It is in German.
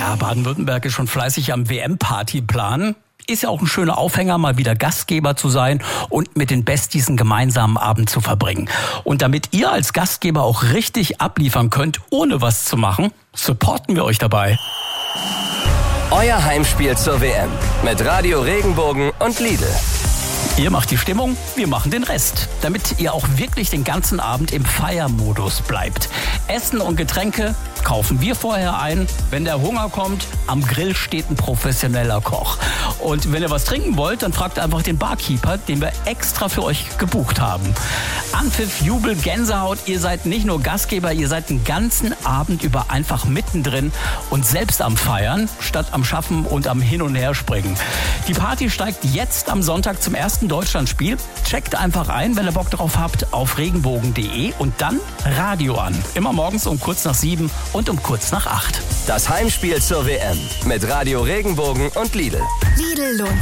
Ja, Baden-Württemberg ist schon fleißig am WM-Party planen. Ist ja auch ein schöner Aufhänger, mal wieder Gastgeber zu sein und mit den Besties einen gemeinsamen Abend zu verbringen. Und damit ihr als Gastgeber auch richtig abliefern könnt, ohne was zu machen, supporten wir euch dabei. Euer Heimspiel zur WM mit Radio Regenbogen und Lidl. Ihr macht die Stimmung, wir machen den Rest, damit ihr auch wirklich den ganzen Abend im Feiermodus bleibt. Essen und Getränke kaufen wir vorher ein. Wenn der Hunger kommt, am Grill steht ein professioneller Koch. Und wenn ihr was trinken wollt, dann fragt einfach den Barkeeper, den wir extra für euch gebucht haben. Anpfiff, Jubel, Gänsehaut, ihr seid nicht nur Gastgeber, ihr seid den ganzen Abend über einfach mittendrin und selbst am Feiern, statt am Schaffen und am Hin- und Herspringen. Die Party steigt jetzt am Sonntag zum ersten Deutschlandspiel. Checkt einfach ein, wenn ihr Bock drauf habt, auf regenbogen.de und dann Radio an. Immer morgens um kurz nach 7 und um kurz nach 8. Das Heimspiel zur WM mit Radio Regenbogen und Lidl. Lidl lohnt